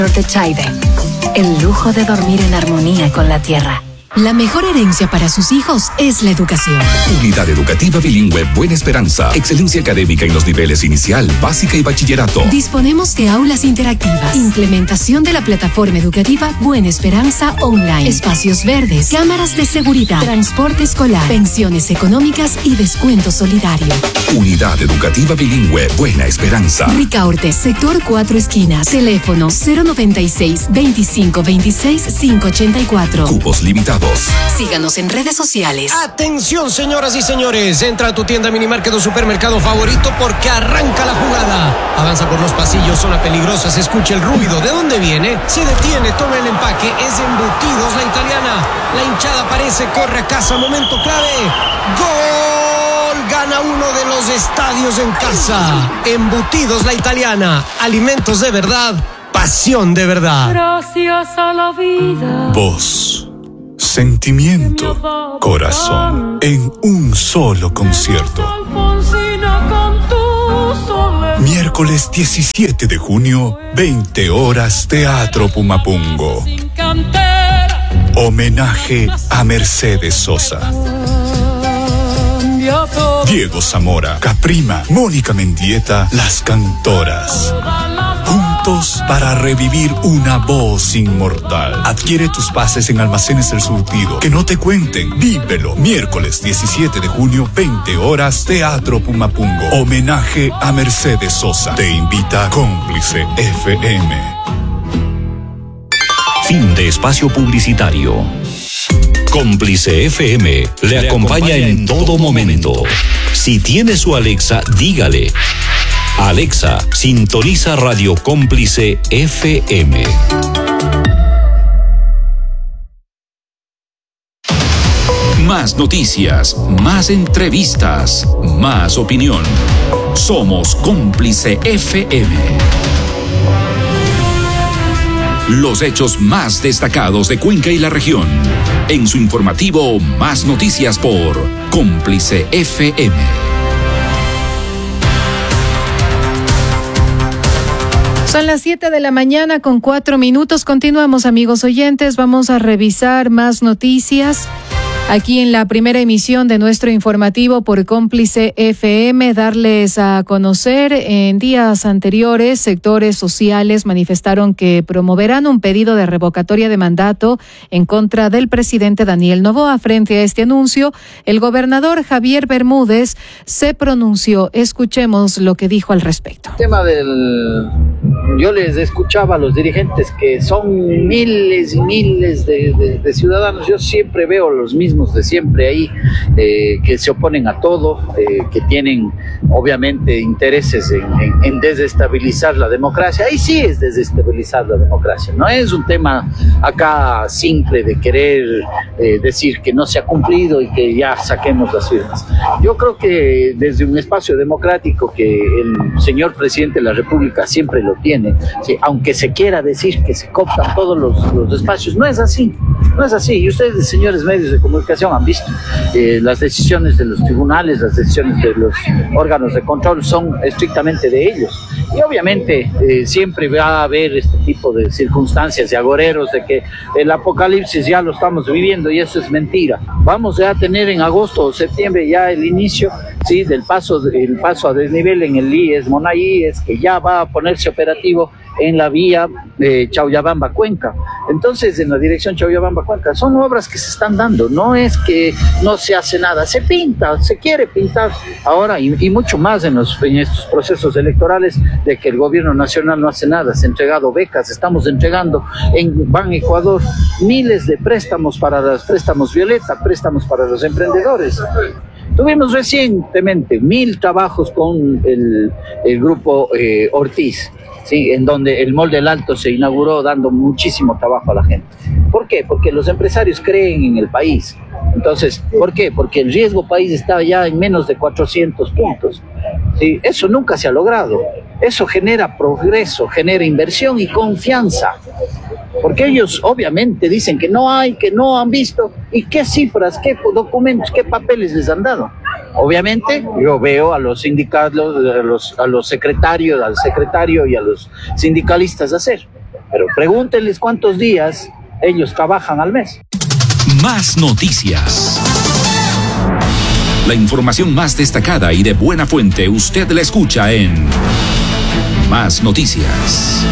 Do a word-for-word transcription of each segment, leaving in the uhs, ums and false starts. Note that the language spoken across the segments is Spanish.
Nortechaide. El lujo de dormir en armonía con la tierra. La mejor herencia para sus hijos es la educación. Unidad Educativa Bilingüe Buena Esperanza. Excelencia académica en los niveles inicial, básica y bachillerato. Disponemos de aulas interactivas, implementación de la plataforma educativa Buena Esperanza Online, espacios verdes, cámaras de seguridad, transporte escolar, pensiones económicas y descuento solidario. Unidad Educativa Bilingüe Buena Esperanza. Ricaurte, sector Cuatro Esquinas. Teléfono cero noventa y seis, veinticinco veintiséis, quinientos ochenta y cuatro. Cupos limitados. Síganos en redes sociales. Atención, señoras y señores. Entra a tu tienda Minimarket o supermercado favorito porque arranca la jugada. Avanza por los pasillos, zona peligrosa, se escucha el ruido. ¿De dónde viene? Se detiene, toma el empaque. Es Embutidos La Italiana. La hinchada aparece, corre a casa, momento clave. ¡Gol! Gana uno de los estadios en casa. Embutidos La Italiana. Alimentos de verdad, pasión de verdad. Gracias a la vida. Voz, sentimiento, corazón, en un solo concierto. Miércoles diecisiete de junio, veinte horas, Teatro Pumapungo. Homenaje a Mercedes Sosa. Diego Zamora, Caprima, Mónica Mendieta, Las Cantoras. Juntos para revivir una voz inmortal. Adquiere tus pases en Almacenes El Surtido. Que no te cuenten. Vívelo. Miércoles diecisiete de junio, veinte horas, Teatro Pumapungo. Homenaje a Mercedes Sosa. Te invita Cómplice F M. Fin de espacio publicitario. Cómplice F M le acompaña en todo momento. Si tiene su Alexa, dígale: Alexa, sintoniza Radio Cómplice F M. Más noticias, más entrevistas, más opinión. Somos Cómplice F M. Los hechos más destacados de Cuenca y la región. En su informativo Más Noticias por Cómplice F M. Son las siete de la mañana con cuatro minutos. Continuamos, amigos oyentes. Vamos a revisar más noticias aquí en la primera emisión de nuestro informativo por Cómplice F M. Darles a conocer, en días anteriores, sectores sociales manifestaron que promoverán un pedido de revocatoria de mandato en contra del presidente Daniel Noboa. Frente a este anuncio, el gobernador Javier Bermúdez se pronunció. Escuchemos lo que dijo al respecto. El tema del... Yo les escuchaba a los dirigentes que son miles y miles de, de, de ciudadanos. Yo siempre veo los mismos de siempre ahí, eh, que se oponen a todo, eh, que tienen obviamente intereses en, en, en desestabilizar la democracia. Ahí sí es desestabilizar la democracia. No es un tema acá simple de querer eh, decir que no se ha cumplido y que ya saquemos las firmas. Yo creo que desde un espacio democrático que el señor presidente de la República siempre lo tiene, sí, aunque se quiera decir que se cooptan todos los, los espacios, no es así, no es así. Y ustedes, señores medios de comunicación, han visto eh, las decisiones de los tribunales, las decisiones de los órganos de control son estrictamente de ellos. Y obviamente eh, siempre va a haber este tipo de circunstancias y agoreros de que el apocalipsis ya lo estamos viviendo, y eso es mentira. Vamos a tener en agosto o septiembre ya el inicio, sí, del paso, el paso a desnivel en el I E S Monaí, es que ya va a ponerse operativo en la vía de Chauyabamba-Cuenca. Entonces, en la dirección Chauyabamba-Cuenca, son obras que se están dando, no es que no se hace nada, se pinta, se quiere pintar ahora, y, y mucho más en, los, en estos procesos electorales, de que el gobierno nacional no hace nada. Se han entregado becas, estamos entregando en Ban Ecuador miles de préstamos para los préstamos Violeta, préstamos para los emprendedores. Tuvimos recientemente mil trabajos con el, el grupo eh, Ortiz, ¿sí? En donde el Mall del Alto se inauguró dando muchísimo trabajo a la gente. ¿Por qué? Porque los empresarios creen en el país. Entonces, ¿por qué? Porque el riesgo país está ya en menos de cuatrocientos puntos. ¿Sí? Eso nunca se ha logrado. Eso genera progreso, genera inversión y confianza. Porque ellos obviamente dicen que no hay, que no han visto. ¿Y qué cifras, qué documentos, qué papeles les han dado? Obviamente yo veo a los sindicatos, a los, a los secretarios, al secretario y a los sindicalistas hacer. pero pregúntenles cuántos días ellos trabajan al mes. Más noticias. La información más destacada y de buena fuente usted la escucha en Más Noticias.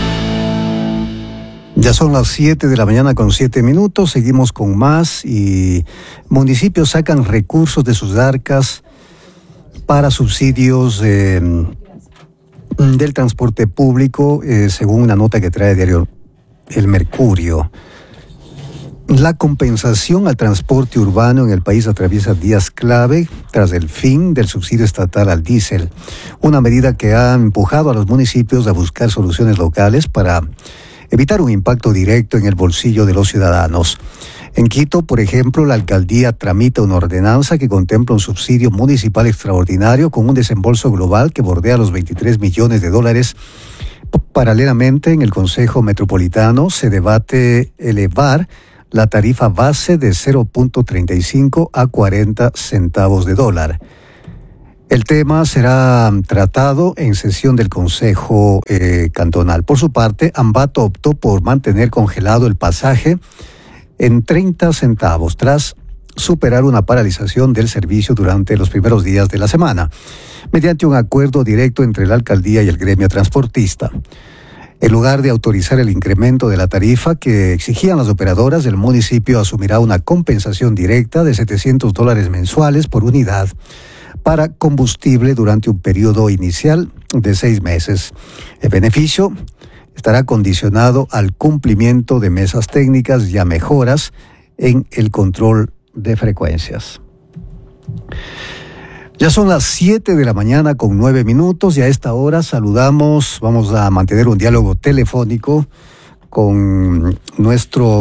Ya son las siete de la mañana con siete minutos, seguimos con más y municipios sacan recursos de sus arcas para subsidios eh, del transporte público, eh, según una nota que trae diario El Mercurio. La compensación al transporte urbano en el país atraviesa días clave tras el fin del subsidio estatal al diésel, una medida que ha empujado a los municipios a buscar soluciones locales para evitar un impacto directo en el bolsillo de los ciudadanos. En Quito, por ejemplo, la alcaldía tramita una ordenanza que contempla un subsidio municipal extraordinario con un desembolso global que bordea los veintitrés millones de dólares. Paralelamente, en el Consejo Metropolitano se debate elevar la tarifa base de cero punto treinta y cinco a cuarenta centavos de dólar. El tema será tratado en sesión del Consejo eh, Cantonal. Por su parte, Ambato optó por mantener congelado el pasaje en treinta centavos tras superar una paralización del servicio durante los primeros días de la semana, mediante un acuerdo directo entre la alcaldía y el gremio transportista. En lugar de autorizar el incremento de la tarifa que exigían las operadoras, el municipio asumirá una compensación directa de setecientos dólares mensuales por unidad para combustible durante un periodo inicial de seis meses. El beneficio estará condicionado al cumplimiento de mesas técnicas y a mejoras en el control de frecuencias. Ya son las siete de la mañana con nueve minutos y a esta hora saludamos, vamos a mantener un diálogo telefónico con nuestro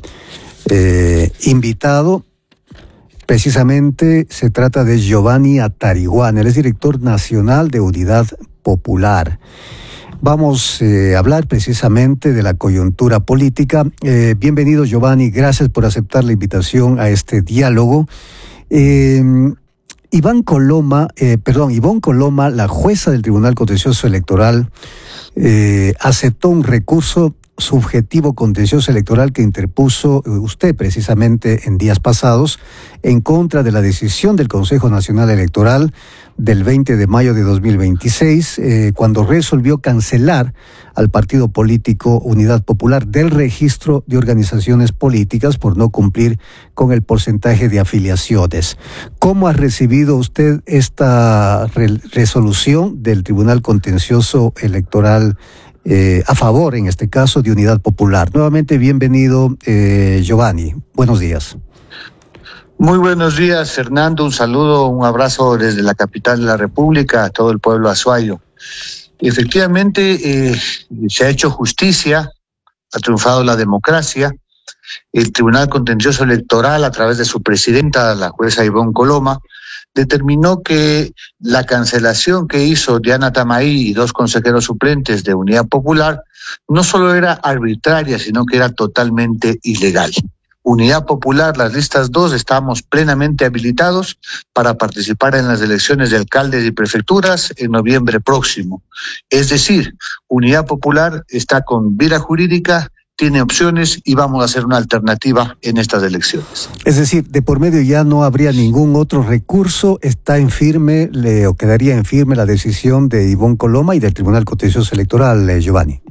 eh, invitado. Precisamente se trata de Giovanni Atariguán, él es director nacional de Unidad Popular. Vamos eh, a hablar precisamente de la coyuntura política. Eh, bienvenido, Giovanni, gracias por aceptar la invitación a este diálogo. Eh, Iván Coloma, eh, perdón, Ivonne Coloma, la jueza del Tribunal Contencioso Electoral, eh, aceptó un recurso subjetivo contencioso electoral que interpuso usted precisamente en días pasados en contra de la decisión del Consejo Nacional Electoral del veinte de mayo de dos mil veintiséis, eh, cuando resolvió cancelar al partido político Unidad Popular del registro de organizaciones políticas por no cumplir con el porcentaje de afiliaciones. ¿Cómo ha recibido usted esta re- resolución del Tribunal Contencioso Electoral eh, a favor, en este caso, de Unidad Popular? Nuevamente, bienvenido, eh, Giovanni. Buenos días. Muy buenos días, Fernando. Un saludo, un abrazo desde la capital de la República a todo el pueblo azuayo. Efectivamente, eh, se ha hecho justicia, ha triunfado la democracia. El Tribunal Contencioso Electoral, a través de su presidenta, la jueza Ivonne Coloma, determinó que la cancelación que hizo Diana Tamaí y dos consejeros suplentes de Unidad Popular no solo era arbitraria, sino que era totalmente ilegal. Unidad Popular, las listas dos, estamos plenamente habilitados para participar en las elecciones de alcaldes y prefecturas en noviembre próximo. Es decir, Unidad Popular está con vida jurídica, tiene opciones y vamos a hacer una alternativa en estas elecciones. Es decir, de por medio ya no habría ningún otro recurso, está en firme, le, o quedaría en firme la decisión de Ivonne Coloma y del Tribunal Contencioso Electoral, eh, Giovanni.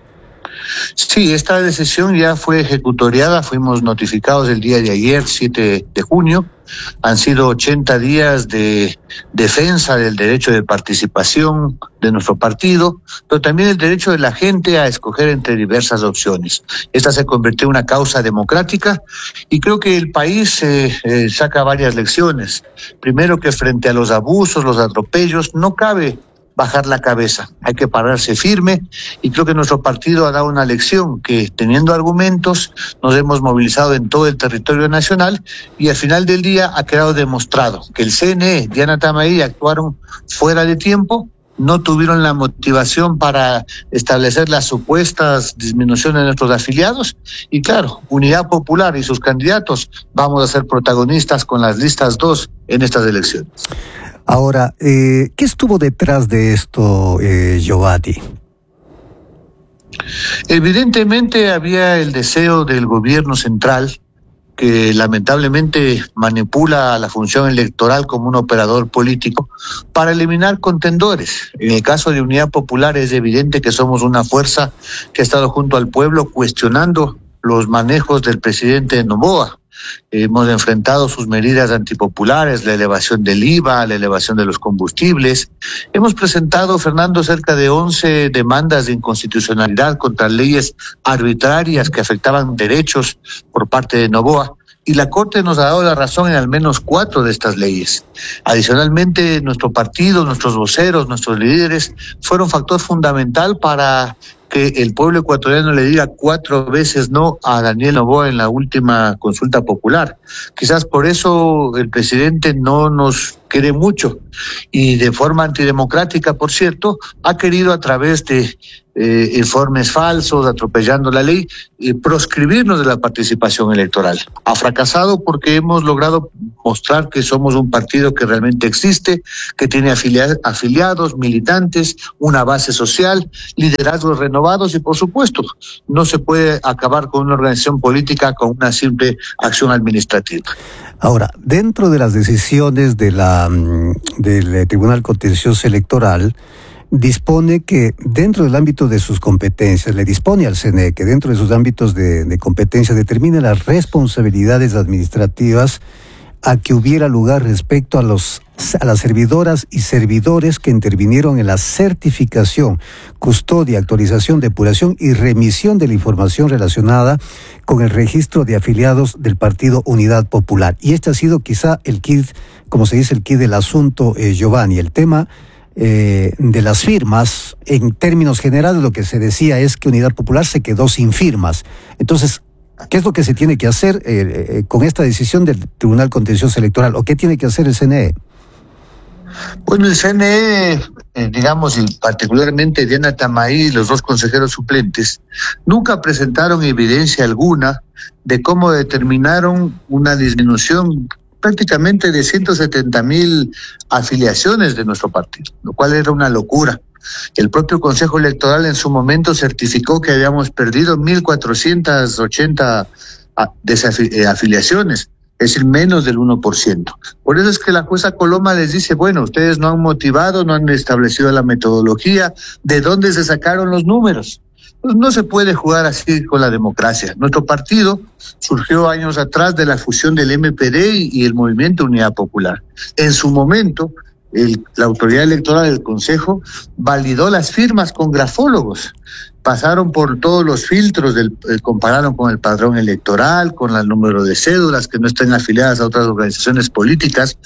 Sí, esta decisión ya fue ejecutoriada, fuimos notificados el día de ayer, siete de junio. Han sido ochenta días de defensa del derecho de participación de nuestro partido, pero también el derecho de la gente a escoger entre diversas opciones. Esta se convirtió en una causa democrática y creo que el país eh, eh, saca varias lecciones. Primero, que frente a los abusos, los atropellos, no cabe bajar la cabeza, hay que pararse firme y creo que nuestro partido ha dado una lección que, teniendo argumentos, nos hemos movilizado en todo el territorio nacional y al final del día ha quedado demostrado que el C N E, Diana Tamaí, actuaron fuera de tiempo, no tuvieron la motivación para establecer las supuestas disminuciones de nuestros afiliados y claro, Unidad Popular y sus candidatos vamos a ser protagonistas con las listas dos en estas elecciones. Ahora, eh, ¿qué estuvo detrás de esto, eh, Giovanni? Evidentemente había el deseo del gobierno central, que lamentablemente manipula a la función electoral como un operador político, para eliminar contendores. En el caso de Unidad Popular es evidente que somos una fuerza que ha estado junto al pueblo cuestionando los manejos del presidente Noboa. Hemos enfrentado sus medidas antipopulares, la elevación del I V A, la elevación de los combustibles. Hemos presentado, Fernando, cerca de once demandas de inconstitucionalidad contra leyes arbitrarias que afectaban derechos por parte de Noboa. Y la Corte nos ha dado la razón en al menos cuatro de estas leyes. Adicionalmente, nuestro partido, nuestros voceros, nuestros líderes fueron factor fundamental para que el pueblo ecuatoriano le diga cuatro veces no a Daniel Noboa en la última consulta popular. Quizás por eso el presidente no nos quiere mucho y de forma antidemocrática, por cierto, ha querido a través de eh, informes falsos, atropellando la ley, eh, proscribirnos de la participación electoral. Ha fracasado porque hemos logrado mostrar que somos un partido que realmente existe, que tiene afilia- afiliados, militantes, una base social, liderazgos renovados y, por supuesto, no se puede acabar con una organización política con una simple acción administrativa. Ahora, dentro de las decisiones de la del Tribunal Contencioso Electoral, dispone que dentro del ámbito de sus competencias, le dispone al C N E que dentro de sus ámbitos de, de competencia determine las responsabilidades administrativas a que hubiera lugar respecto a los a las servidoras y servidores que intervinieron en la certificación, custodia, actualización, depuración y remisión de la información relacionada con el registro de afiliados del Partido Unidad Popular. Y este ha sido quizá el quid, como se dice, el quid del asunto, eh, Giovanni. El tema eh, de las firmas, en términos generales, lo que se decía es que Unidad Popular se quedó sin firmas. Entonces, ¿qué es lo que se tiene que hacer eh, eh, con esta decisión del Tribunal Contencioso Electoral? ¿O qué tiene que hacer el C N E? Bueno, el C N E, eh, digamos, y particularmente Diana Tamaí y los dos consejeros suplentes, nunca presentaron evidencia alguna de cómo determinaron una disminución prácticamente de ciento setenta mil afiliaciones de nuestro partido, lo cual era una locura. El propio Consejo Electoral en su momento certificó que habíamos perdido mil cuatrocientas ochenta desafiliaciones, es decir, menos del uno por ciento. Por eso es que la jueza Coloma les dice, bueno, ustedes no han motivado, no han establecido la metodología, ¿de dónde se sacaron los números? Pues no se puede jugar así con la democracia. Nuestro partido surgió años atrás de la fusión del M P D y, y el Movimiento Unidad Popular. En su momento, el, la autoridad electoral del Consejo validó las firmas con grafólogos. Pasaron por todos los filtros, del, eh, compararon con el padrón electoral, con el número de cédulas que no estén afiliadas a otras organizaciones políticas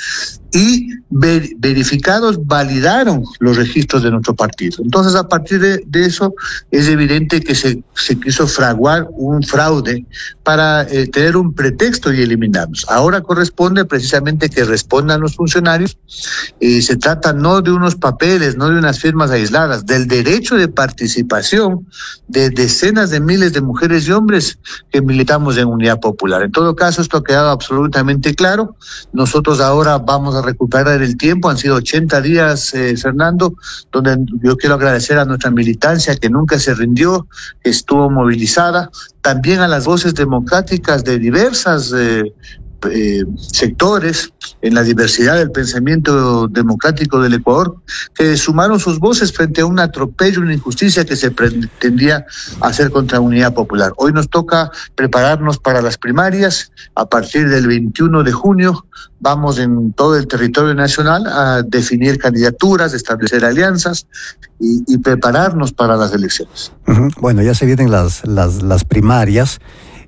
y ver, verificados validaron los registros de nuestro partido. Entonces, a partir de, de eso, es evidente que se, se quiso fraguar un fraude para eh, tener un pretexto y eliminarnos. Ahora corresponde precisamente que respondan los funcionarios. Eh, se trata no de unos papeles, no de unas firmas aisladas, del derecho de participación de decenas de miles de mujeres y hombres que militamos en Unidad Popular. En todo caso, esto ha quedado absolutamente claro. Nosotros ahora vamos a recuperar el tiempo. Han sido ochenta días, eh, Fernando, donde yo quiero agradecer a nuestra militancia que nunca se rindió, que estuvo movilizada, también a las voces democráticas de diversas eh, Eh, sectores en la diversidad del pensamiento democrático del Ecuador, que sumaron sus voces frente a un atropello, una injusticia que se pretendía hacer contra Unidad Popular. Hoy nos toca prepararnos para las primarias. A partir del veintiuno de junio vamos en todo el territorio nacional a definir candidaturas, establecer alianzas y, y prepararnos para las elecciones. Uh-huh. Bueno, ya se vienen las, las, las primarias.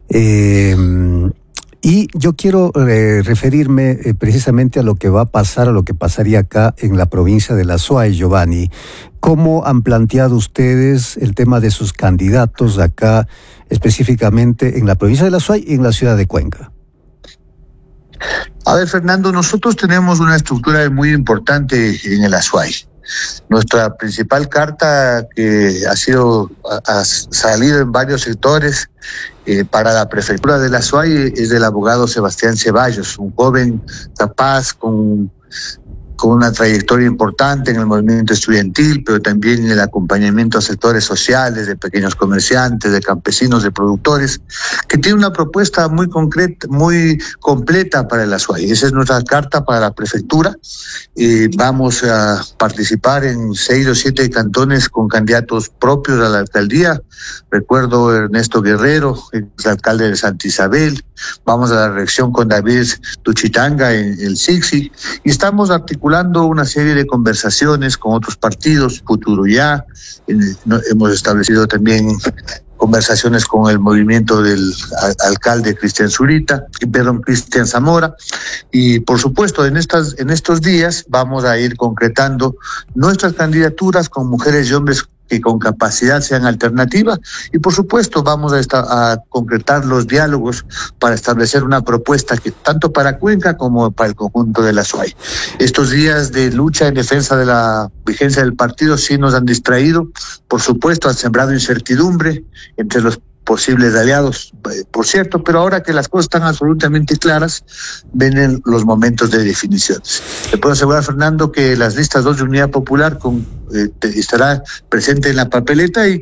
Eh... Y yo quiero eh, referirme eh, precisamente a lo que va a pasar, a lo que pasaría acá en la provincia de La Suay, Giovanni. ¿Cómo han planteado ustedes el tema de sus candidatos acá, específicamente en la provincia de La Suay y en la ciudad de Cuenca? A ver, Fernando, nosotros tenemos una estructura muy importante en el Azuay. Nuestra principal carta, que ha sido ha, ha salido en varios sectores eh, para la prefectura de La Suay, es del abogado Sebastián Ceballos, un joven capaz con con una trayectoria importante en el movimiento estudiantil, pero también en el acompañamiento a sectores sociales, de pequeños comerciantes, de campesinos, de productores, que tiene una propuesta muy concreta, muy completa para el Azuay. Esa es nuestra carta para la prefectura. Eh, vamos a participar en seis o siete cantones con candidatos propios a la alcaldía. Recuerdo Ernesto Guerrero, el alcalde de Santa Isabel. Vamos a la región con David Tuchitanga en el Sixi, y estamos articulando una serie de conversaciones con otros partidos, Futuro Ya. Hemos establecido también conversaciones con el movimiento del alcalde Cristian Zurita, perdón, Cristian Zamora, y por supuesto en estas en estos días vamos a ir concretando nuestras candidaturas con mujeres y hombres que con capacidad sean alternativa, y por supuesto vamos a, esta, a concretar los diálogos para establecer una propuesta que tanto para Cuenca como para el conjunto de la Azuay. Estos días de lucha en defensa de la vigencia del partido sí nos han distraído, por supuesto han sembrado incertidumbre entre los posibles aliados, por cierto, pero ahora que las cosas están absolutamente claras, vienen los momentos de definiciones. Le puedo asegurar, Fernando, que las listas dos de Unidad Popular con, eh, estará presente en la papeleta y